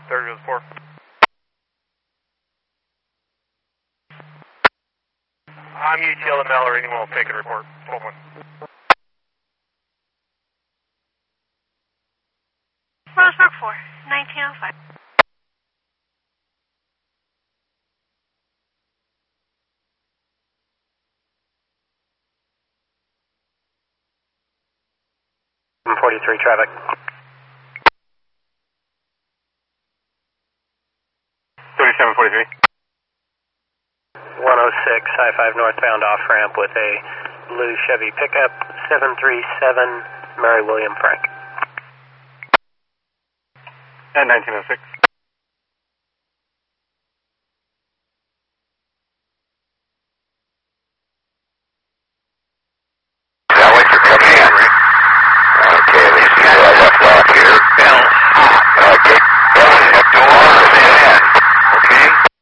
30 goes 4. I'm UTL ML or anyone will take and report. 12-1. Roseburg 4, 1905. I'm 43 traffic. 3743. 106, I-5 northbound off-ramp with a blue Chevy pickup, 737 Mary William Frank. And 1906.